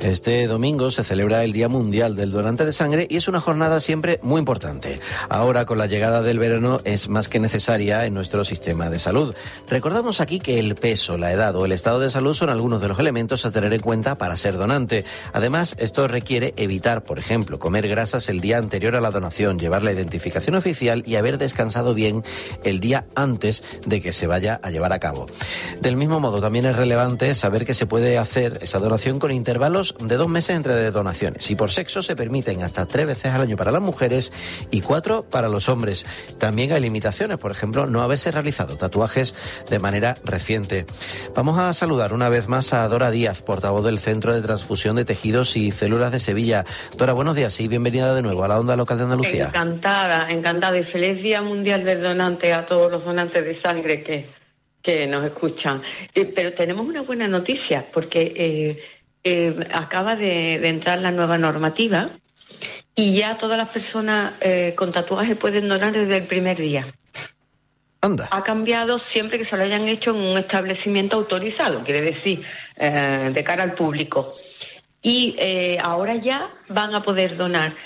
Este domingo se celebra el Día Mundial del Donante de Sangre y es una jornada siempre muy importante. Ahora, con la llegada del verano, es más que necesaria en nuestro sistema de salud. Recordamos aquí que el peso, la edad o el estado de salud son algunos de los elementos a tener en cuenta para ser donante. Además, esto requiere evitar, por ejemplo, comer grasas el día anterior a la donación, llevar la identificación oficial y haber descansado bien el día antes de que se vaya a llevar a cabo. Del mismo modo, también es relevante saber que se puede hacer esa donación con intervalos de 2 meses entre donaciones y por sexo se permiten hasta 3 veces al año para las mujeres y 4 para los hombres. También hay limitaciones, por ejemplo, no haberse realizado tatuajes de manera reciente. Vamos a saludar una vez más a Dora Díaz, portavoz del Centro de Transfusión de Tejidos y Células de Sevilla. Dora, buenos días y bienvenida de nuevo a la Onda Local de Andalucía. Encantada y feliz Día Mundial del Donante a todos los donantes de sangre que nos escuchan. Pero tenemos una buena noticia porque acaba de entrar la nueva normativa y ya todas las personas con tatuaje pueden donar desde el primer día. Anda. Ha cambiado siempre que se lo hayan hecho en un establecimiento autorizado, quiere decir, de cara al público. Y ahora ya van a poder donar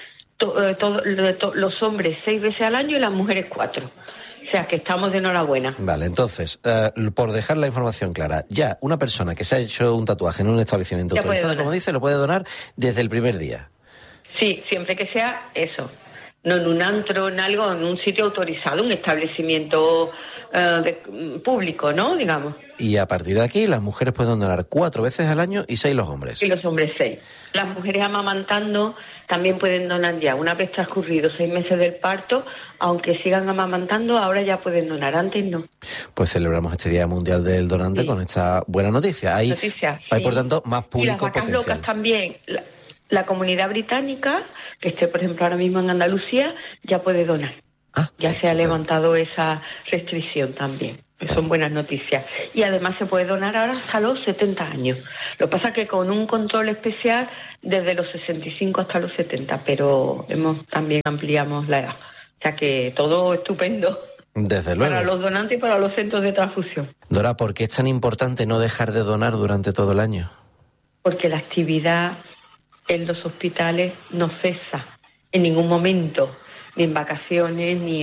los hombres 6 veces al año y las mujeres 4. O sea, que estamos de enhorabuena. Vale, entonces, por dejar la información clara, ya una persona que se ha hecho un tatuaje en un establecimiento autorizado, como dice, lo puede donar desde el primer día. Sí, siempre que sea eso. No en un antro, en algo, en un sitio autorizado, un establecimiento público, ¿no? Digamos. Y a partir de aquí, las mujeres pueden donar 4 veces al año y 6 los hombres. Y los hombres 6. Las mujeres amamantando también pueden donar ya. Una vez transcurridos 6 meses del parto, aunque sigan amamantando, ahora ya pueden donar, antes no. Pues celebramos este Día Mundial del Donante con esta buena noticia. Hay, por tanto, más público potencial. Y las vacas locas también. La comunidad británica, que esté, por ejemplo, ahora mismo en Andalucía, ya puede donar. Ya se ha levantado esa restricción también. Son buenas noticias. Y además se puede donar ahora hasta los 70 años. Lo que pasa es que con un control especial desde los 65 hasta los 70, pero también ampliamos la edad. O sea que todo estupendo. Desde luego. Para los donantes y para los centros de transfusión. Dora, ¿por qué es tan importante no dejar de donar durante todo el año? Porque la actividad en los hospitales no cesa en ningún momento, ni en vacaciones, ni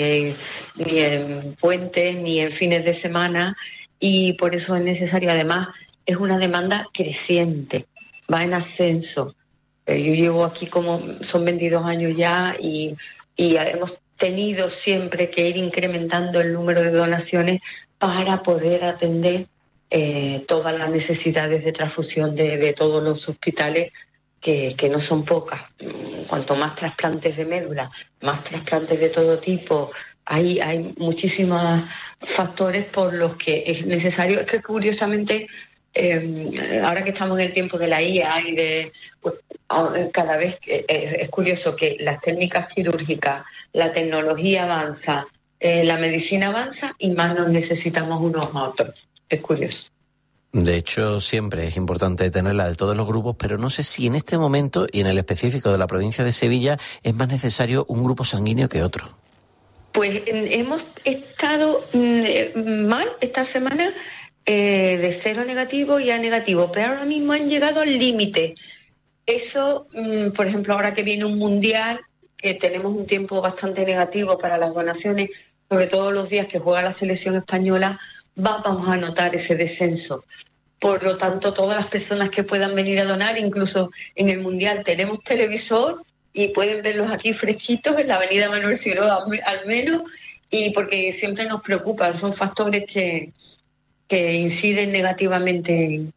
en puentes, ni en fines de semana, y por eso es necesario. Además, es una demanda creciente, va en ascenso. Yo llevo aquí son 22 años ya y hemos tenido siempre que ir incrementando el número de donaciones para poder atender todas las necesidades de transfusión de todos los hospitales, que no son pocas. Cuanto más trasplantes de médula, más trasplantes de todo tipo, hay muchísimos factores por los que es necesario. Es que curiosamente, ahora que estamos en el tiempo de la IA y cada vez es curioso que las técnicas quirúrgicas, la tecnología avanza, la medicina avanza y más nos necesitamos unos a otros. Es curioso. De hecho, siempre es importante tenerla de todos los grupos, pero no sé si en este momento y en el específico de la provincia de Sevilla es más necesario un grupo sanguíneo que otro. Pues hemos estado mal esta semana de 0 negativo y A negativo, pero ahora mismo han llegado al límite. Eso, por ejemplo, ahora que viene un mundial, que tenemos un tiempo bastante negativo para las donaciones, sobre todo los días que juega la selección española, vamos a notar ese descenso. Por lo tanto, todas las personas que puedan venir a donar, incluso en el Mundial tenemos televisor y pueden verlos aquí fresquitos en la avenida Manuel Ciró al menos, y porque siempre nos preocupan, son factores que inciden negativamente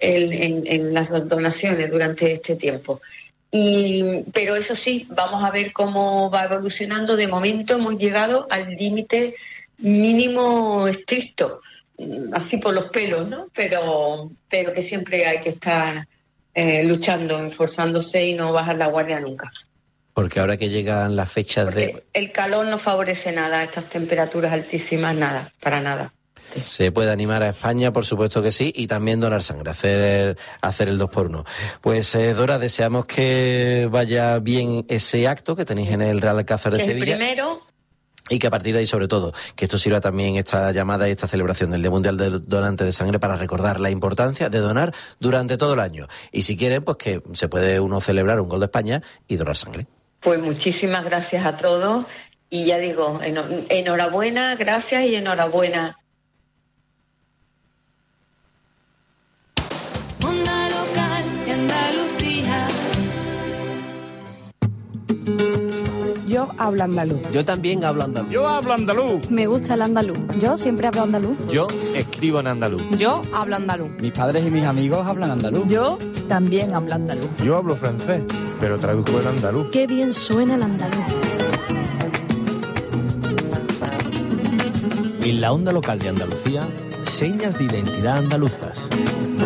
en las donaciones durante este tiempo. Pero eso sí, vamos a ver cómo va evolucionando. De momento hemos llegado al límite mínimo estricto, así por los pelos, ¿no? Pero que siempre hay que estar luchando, esforzándose y no bajar la guardia nunca. Porque ahora que llegan las fechas Porque el calor no favorece nada, estas temperaturas altísimas, nada, para nada. Se puede animar a España, por supuesto que sí, y también donar sangre, hacer el 2x1. Pues Dora, deseamos que vaya bien ese acto que tenéis en el Real Alcázar de Sevilla. El primero Y que a partir de ahí, sobre todo, que esto sirva también, esta llamada y esta celebración del Día Mundial del Donante de Sangre, para recordar la importancia de donar durante todo el año. Y si quieren, pues que se puede uno celebrar un gol de España y donar sangre. Pues muchísimas gracias a todos y ya digo, enhorabuena, gracias y enhorabuena. Onda local de Andalucía. Yo hablo andaluz. Yo también hablo andaluz. Yo hablo andaluz. Me gusta el andaluz. Yo siempre hablo andaluz. Yo escribo en andaluz. Yo hablo andaluz. Mis padres y mis amigos hablan andaluz. Yo también hablo andaluz. Yo hablo francés, pero traduzco en andaluz. Qué bien suena el andaluz. En la onda local de Andalucía, señas de identidad andaluzas.